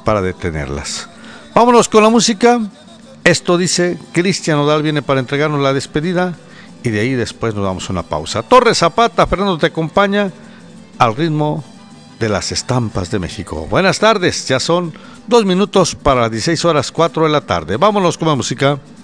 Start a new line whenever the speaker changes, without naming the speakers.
para detenerlas. Vámonos con la música. Esto dice Cristian Nodal, viene para entregarnos la despedida y de ahí después nos damos una pausa. Torres Zapata, Fernando te acompaña al ritmo de las estampas de México. Buenas tardes, ya son 2 minutos para las 16:04 de la tarde. Vámonos con la música.